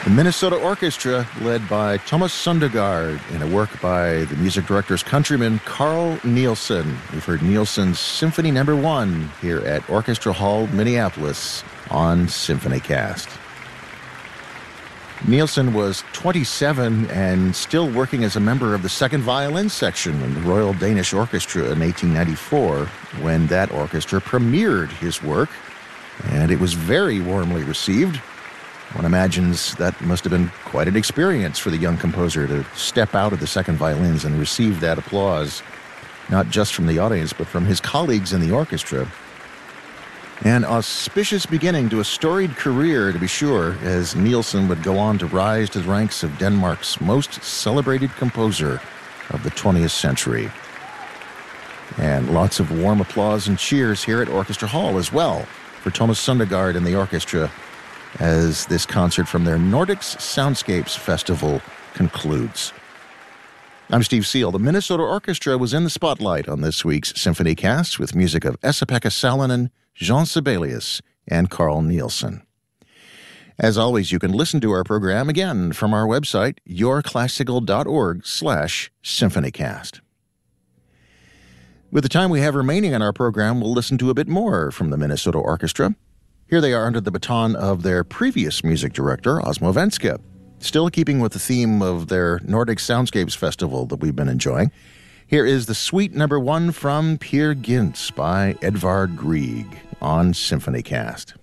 The Minnesota Orchestra, led by Thomas Sundergaard, in a work by the music director's countryman Carl Nielsen. We've heard Nielsen's Symphony No. 1 here at Orchestra Hall, Minneapolis, on SymphonyCast. Nielsen was 27 and still working as a member of the second violin section in the Royal Danish Orchestra in 1894, when that orchestra premiered his work, and it was very warmly received. One imagines that must have been quite an experience for the young composer to step out of the second violins and receive that applause, not just from the audience, but from his colleagues in the orchestra. An auspicious beginning to a storied career, to be sure, as Nielsen would go on to rise to the ranks of Denmark's most celebrated composer of the 20th century. And lots of warm applause and cheers here at Orchestra Hall as well for Thomas Sundergaard and the orchestra as this concert from their Nordics Soundscapes Festival concludes. I'm Steve Seal. The Minnesota Orchestra was in the spotlight on this week's SymphonyCast with music of Esa-Pekka Salonen, Jean Sibelius, and Carl Nielsen. As always, you can listen to our program again from our website, yourclassical.org/symphonycast. With the time we have remaining on our program, we'll listen to a bit more from the Minnesota Orchestra. Here they are under the baton of their previous music director, Osmo Venska, still keeping with the theme of their Nordic Soundscapes Festival that we've been enjoying. Here is the Suite No. 1 from Peer Gynt by Edvard Grieg on SymphonyCast.